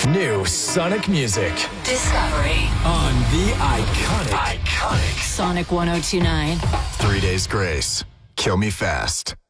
New Sonic music. Discovery. On the iconic Sonic 102.9. 3 Days Grace. Kill Me Fast.